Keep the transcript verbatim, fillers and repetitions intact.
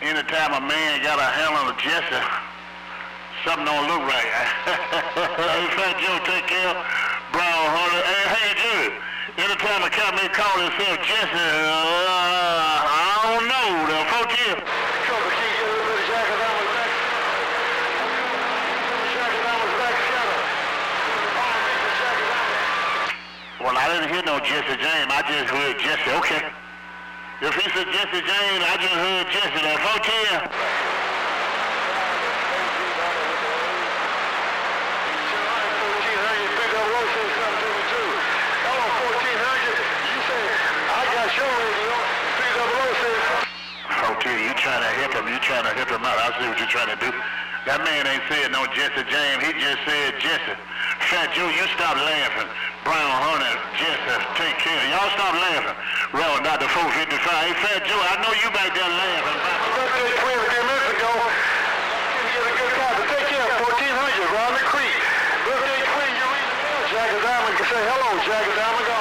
anytime a man got a handle of Jesse, something don't look right. Hey, Fat Joe, take care. Brown Hunter. Hey, hey, Judy. Anytime a cat may call himself Jesse, uh, I don't know. The fourteen. Trouble, can you get a little bit of Jack and I was back? Jack and I was back shadow. Well, I didn't hear no Jesse James. I just heard Jesse. Okay. If he said Jesse James, I just heard Jesse. That fourteen. You trying to help him, you trying to help him out. I see what you're trying to do. That man ain't said no Jesse James, he just said Jesse. Fat Joe, you stop laughing. Brown Hunter, Jesse, take care. Y'all stop laughing. Round out the four fifty-five. Hey, Fat Joe, I know you back there laughing. Birthday twin a few minutes ago. Didn't get a good time. But take care, fourteen hundred, round the creek. Birthday twin, you read the mail. Jack and Diamond can say hello, Jack and Diamond.